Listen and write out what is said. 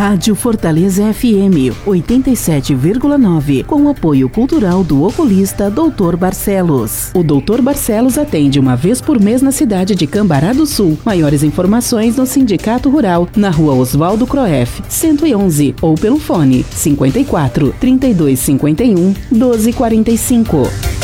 Rádio Fortaleza FM 87,9, com apoio cultural do oculista Dr. Barcelos. O Dr. Barcelos atende uma vez por mês na cidade de Cambará do Sul. Maiores informações no Sindicato Rural, na rua Oswaldo Croef, 111, ou pelo fone 54 3251 1245.